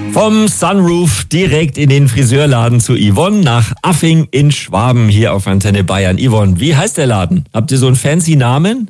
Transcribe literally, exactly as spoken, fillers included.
Vom Sunroof direkt in den Friseurladen zu Yvonne nach Affing in Schwaben hier auf Antenne Bayern. Yvonne, wie heißt der Laden? Habt ihr so einen fancy Namen?